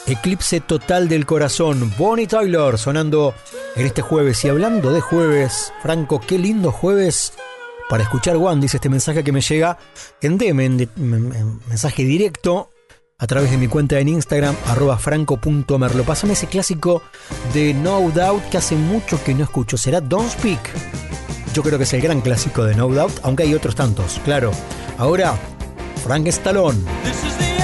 Eclipse total del corazón, Bonnie Tyler sonando en este jueves. Y hablando de jueves, Franco, qué lindo jueves para escuchar One, dice este mensaje que me llega en DM, en mensaje directo a través de mi cuenta en Instagram, @franco.merlo. Pásame ese clásico de No Doubt que hace mucho que no escucho. ¿Será Don't Speak? Yo creo que es el gran clásico de No Doubt, aunque hay otros tantos, claro. Ahora, Frank Stallone.